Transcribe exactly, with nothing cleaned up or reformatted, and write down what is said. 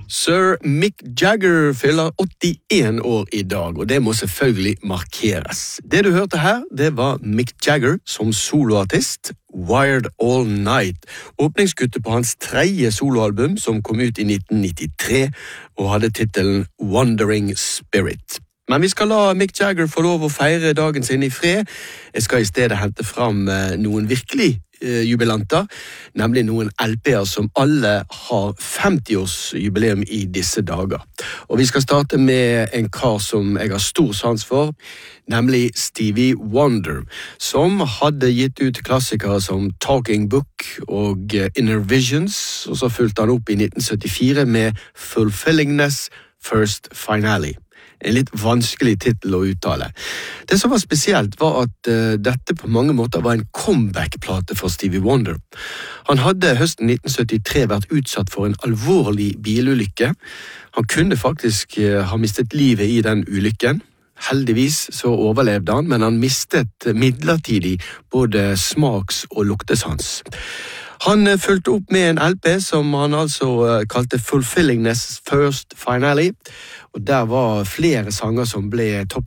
Sir Mick Jagger fyller åttien år i dag, og det må selvfølgelig markeres. Det du hørte her, det var Mick Jagger som soloartist, Wired All Night, åpningsskuttet på hans tredje soloalbum som kom ut i nitten nittitre og hadde titelen Wandering Spirit. Men vi skal la Mick Jagger få lov å feire dagen sin i fred. Jeg skal i stedet hente fram noen virkelig jubilanter, nemlig noen L P-er som alle har femti-årsjubileum i disse dager. Og vi skal starte med en kar som jeg har stor sans for, nemlig Stevie Wonder, som hadde gitt ut klassikere som Talking Book og Inner Visions, og så fulgte han opp i nitten syttifire med Fulfillingness First Finale. En litt vanskelig titel å uttale. Det som var spesielt var at uh, dette på mange måter var en comeback-plate for Stevie Wonder. Han hadde høsten nitten syttitre vært utsatt for en alvorlig bilulykke. Han kunne faktisk uh, ha mistet livet i den ulykken. Heldigvis så overlevde han, men han mistet midlertidig både smaks- og luktesans. Han fulgte opp med en L P som han altså kalte Fulfillingness First Finale, og der var flere sanger som ble topp